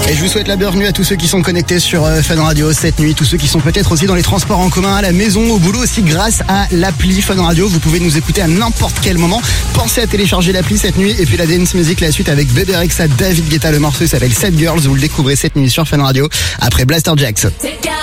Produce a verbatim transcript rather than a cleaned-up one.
Et je vous souhaite la bienvenue à tous ceux qui sont connectés sur Fun Radio cette nuit, tous ceux qui sont peut-être aussi dans les transports en commun, à la maison, au boulot aussi, grâce à l'appli Fun Radio. Vous pouvez nous écouter à n'importe quel moment. Pensez à télécharger l'appli cette nuit. Et puis la dance music, la suite avec Bébé Rexha, David Guetta. Le morceau s'appelle Sad Girls. Vous le découvrez cette nuit sur Fun Radio après Blaster Jacks.